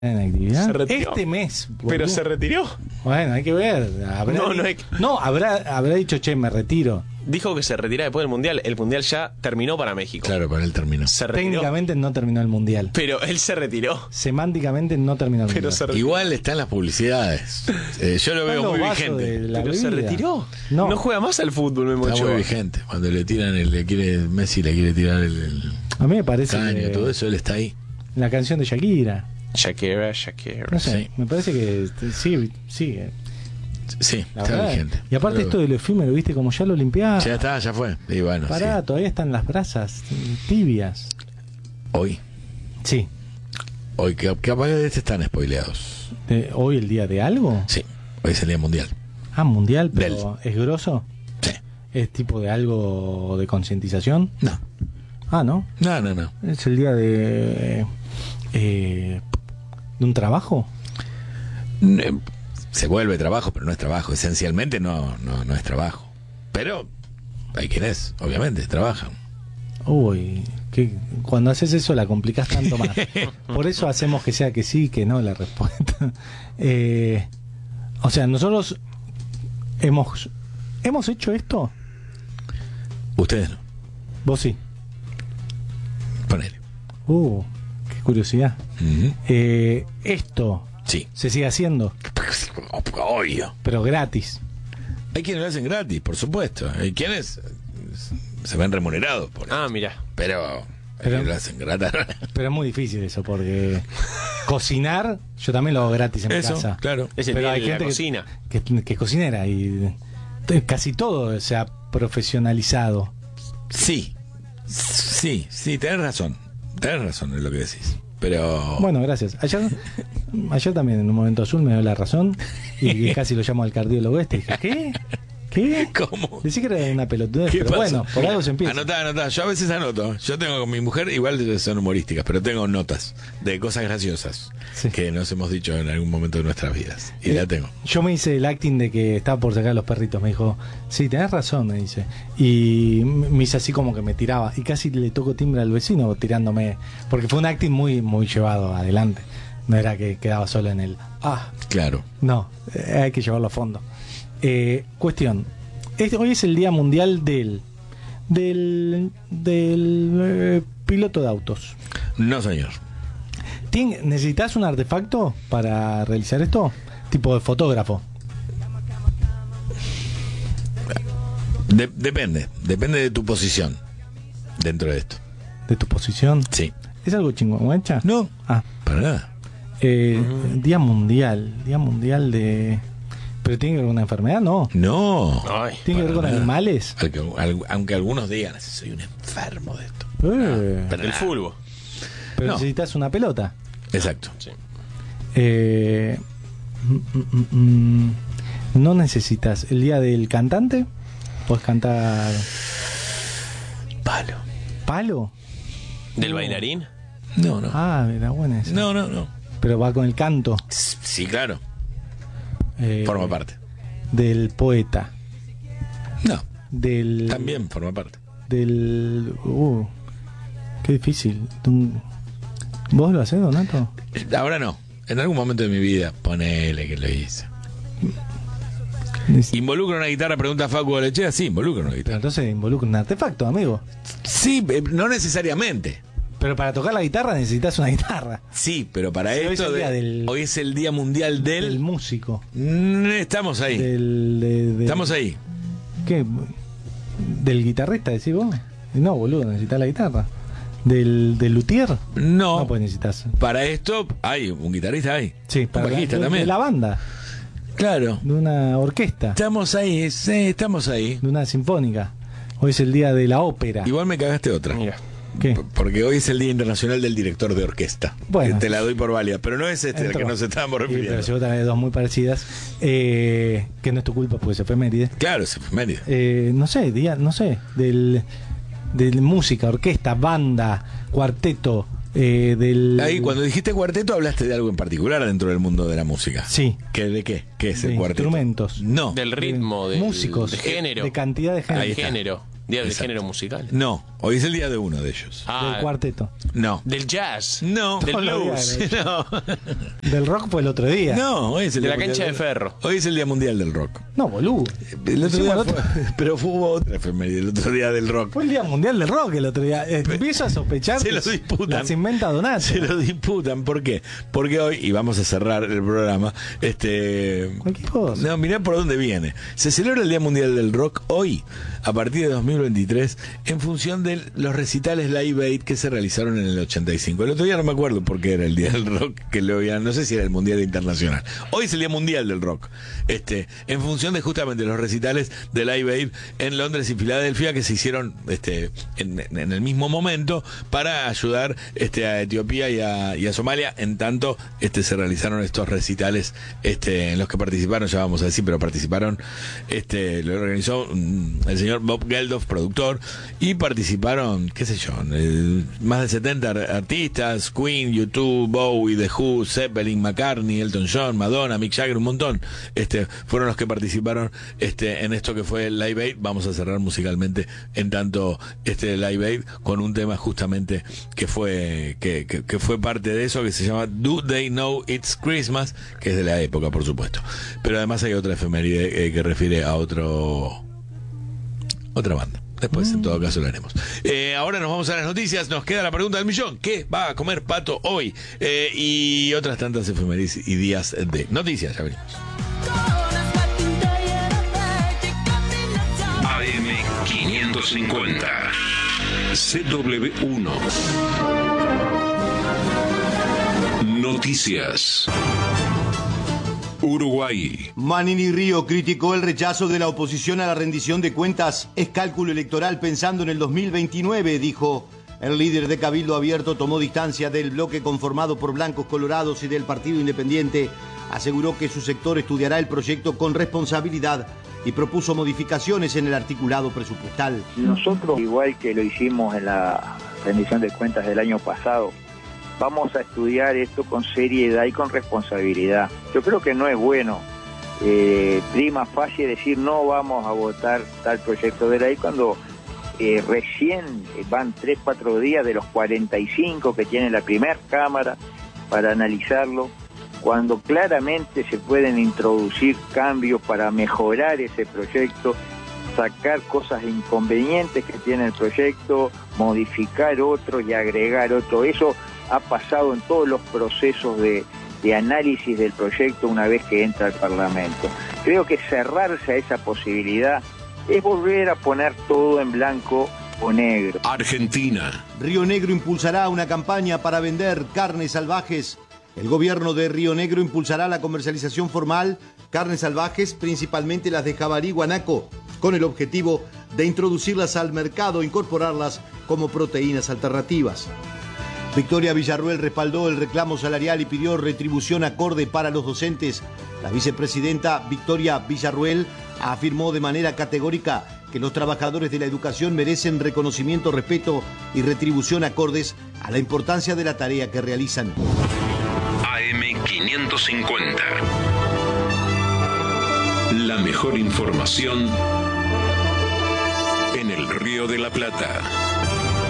en actividad. Se retiró. Este mes. Pero se retiró. Bueno, hay que ver. Habrá dicho, che, me retiro. Dijo que se retira después del Mundial. El Mundial ya terminó para México. Claro, para él terminó. Se retiró. Técnicamente no terminó el Mundial. Pero él se retiró. Semánticamente no terminó el Pero Mundial. se retiró. Igual está en las publicidades. Yo lo veo Los muy vasos vigente. de la Pero se bebida. retiró. No. No juega más al fútbol, Memo Está muy Ochoa. vigente. Cuando le tiran, Messi le quiere tirar el A mí me parece caño y que todo eso, él está ahí. la canción de Shakira. Shakira. No sé, Sí. me parece que sí. Sí, La está verdad. vigente. Y aparte Pero esto del efímero, viste, como ya lo limpiaste. ya está, ya fue. Y bueno, Pará, sí. todavía están las brasas tibias. Hoy, Sí. capaz que están spoileados. ¿Hoy el día de algo? Sí, hoy es el día mundial. Ah, mundial, pero ¿es grosso? Sí. ¿Es tipo de algo de concientización? No, Ah, ¿no? no. ¿Es el día de un trabajo? Se vuelve trabajo, pero no es trabajo. Esencialmente no es trabajo. Pero hay quienes, obviamente, trabajan. Uy, cuando haces eso la complicás tanto más. Por eso hacemos que sea que sí, que no la respuesta. O sea, nosotros hemos hecho esto. Ustedes no. Vos sí. Ponele. Qué curiosidad. Ujú. Esto Sí. se sigue haciendo, Obvio. pero gratis. Hay quienes lo hacen gratis, por supuesto. Hay quienes se ven remunerados por eso. Ah, mira. Pero hay quienes lo hacen gratis. Pero es muy difícil eso, porque cocinar, yo también lo hago gratis en mi Eso, casa. claro. Es el Pero día hay de la gente cocina. que es cocinera y casi todo se ha profesionalizado. Sí, tenés razón. Tenés razón en lo que decís. Pero Bueno, gracias. Ayer también en un momento azul me dio la razón y casi lo llamo al cardiólogo y dije, ¿qué? ¿cómo? Decí que era una pelotudez, ¿Qué pero pasó? bueno, por algo se empieza. Anotá. Yo a veces anoto. Yo tengo con mi mujer, igual son humorísticas, pero tengo notas de cosas graciosas Sí. que nos hemos dicho en algún momento de nuestras vidas. Y la tengo. Yo me hice el acting de que estaba por sacar a los perritos. Me dijo, sí, tenés razón, me dice. Y me hice así como que me tiraba. Y casi le toco timbre al vecino tirándome. Porque fue un acting muy, muy llevado adelante. No era que quedaba solo en el... Claro. No, hay que llevarlo a fondo. Cuestión. Hoy es el Día Mundial del piloto de autos. No, señor. ¿Necesitas un artefacto para realizar esto? Tipo de fotógrafo. Depende de tu posición dentro de esto. ¿De tu posición? Sí. ¿Es algo chingüengüencha? No, Ah, para nada. Día Mundial de... ¿Pero tiene que ver con una enfermedad? No. No. Ay, ¿Tiene que ver con nada. animales? Aunque algunos digan, soy un enfermo de esto. el nada. fútbol. Pero no. necesitas una pelota. Exacto. Sí. No necesitas. ¿El día del cantante? ¿Puedes cantar Palo. palo? ¿Del bailarín? No. Ah, era buena esa. No. Pero va con el canto. Sí, claro. Eh, Forma parte. Del poeta. No, Del... también forma parte. Del... qué difícil. ¿Vos lo hacés, Donato? Ahora no. En algún momento de mi vida, ponele que lo hice. ¿Involucra una guitarra? Pregunta Facu Lechea. Sí, involucra una Pero guitarra. entonces involucra un artefacto, amigo. Sí, no necesariamente. Pero para tocar la guitarra necesitas una guitarra. Sí, pero para Sí, hoy esto es el día del- hoy es el Día Mundial Del del... músico. Estamos ahí. Del Estamos ahí. ¿Qué? ¿Del guitarrista, decís vos? No, boludo, necesitas la guitarra. ¿Del luthier? No, No, pues necesitas. para esto hay un guitarrista ahí. Sí, Un bajista de también. la banda, Claro. de una orquesta, Estamos ahí, sí, estamos ahí. de una sinfónica. Hoy es el día de la ópera. Igual me cagaste otra. Mira. ¿Qué? Porque hoy es el Día Internacional del Director de Orquesta. Bueno. Te la doy por válida, pero no es este al Entró. que nos estábamos Sí, pero refiriendo. llegó también dos muy parecidas. Que no es tu culpa porque se fue Mérida. Claro, se fue Mérida. No sé, del música, orquesta, banda, cuarteto, Ahí, cuando dijiste cuarteto, hablaste de algo en particular dentro del mundo de la música. Sí. ¿De qué? ¿Qué es De el cuarteto? instrumentos. No. Del ritmo, del músicos, de género. de cantidad de género. Hay género. Día del Exacto. género musical. No, hoy es el día de uno de ellos. Ah, Del cuarteto. No. del jazz. No. Del No lo blues. digan, No. Del rock fue el otro día. No, hoy es el De día la cancha mundial de ferro. Hoy es el Día Mundial del Rock. No, boludo. El otro Hicimos día el otro- pero hubo otra efeméride el otro día del rock. Fue el Día Mundial del Rock el otro día. Empiezo a sospechar Se que lo disputan. las inventa Donato. Se lo disputan, ¿por qué? Porque hoy, y vamos a cerrar el programa, Cualquier cosa. no, mirá por dónde viene. Se celebra el Día Mundial del Rock hoy, a partir de 2023, en función de los recitales Live Aid que se realizaron en el 85. El otro día no me acuerdo por qué era el Día del Rock, que lo habían, no sé si era el Mundial Internacional. Hoy es el Día Mundial del Rock, en función de justamente los recitales de Live Aid en Londres y Filadelfia que se hicieron en el mismo momento para ayudar a Etiopía y a Somalia, en tanto se realizaron estos recitales en los que participaron, ya vamos a decir, pero participaron, lo organizó el señor Bob Geldof, productor, y participaron, qué sé yo, más de 70 artistas, Queen, U2, Bowie, The Who, Zeppelin, McCartney, Elton John, Madonna, Mick Jagger, un montón, fueron los que participaron en esto que fue el Live Aid. Vamos a cerrar musicalmente en tanto Live Aid con un tema justamente que fue parte de eso, que se llama Do They Know It's Christmas, que es de la época, por supuesto, pero además hay otra efeméride que refiere a otra banda. Después, en todo caso, lo haremos. Ahora nos vamos a las noticias. Nos queda la pregunta del millón. ¿Qué va a comer Pato hoy? Y otras tantas efemérides y días de noticias. Ya venimos. AM550 CW1 Noticias. Uruguay. Manini Río criticó el rechazo de la oposición a la rendición de cuentas. Es cálculo electoral pensando en el 2029, dijo. El líder de Cabildo Abierto tomó distancia del bloque conformado por blancos colorados y del Partido Independiente. Aseguró que su sector estudiará el proyecto con responsabilidad y propuso modificaciones en el articulado presupuestal. Nosotros, igual que lo hicimos en la rendición de cuentas del año pasado, vamos a estudiar esto con seriedad y con responsabilidad. Yo creo que no es bueno prima facie decir no vamos a votar tal proyecto de ley cuando recién van 3-4 días de los 45 que tiene la primera cámara para analizarlo, cuando claramente se pueden introducir cambios para mejorar ese proyecto, sacar cosas inconvenientes que tiene el proyecto, modificar otro y agregar otro. Eso ha pasado en todos los procesos de análisis del proyecto una vez que entra al Parlamento. Creo que cerrarse a esa posibilidad es volver a poner todo en blanco o negro. Argentina. Río Negro impulsará una campaña para vender carnes salvajes. El gobierno de Río Negro impulsará la comercialización formal carnes salvajes, principalmente las de jabalí guanaco, con el objetivo de introducirlas al mercado e incorporarlas como proteínas alternativas. Victoria Villarruel respaldó el reclamo salarial y pidió retribución acorde para los docentes. La vicepresidenta Victoria Villarruel afirmó de manera categórica que los trabajadores de la educación merecen reconocimiento, respeto y retribución acordes a la importancia de la tarea que realizan. AM550. La mejor información en el Río de la Plata.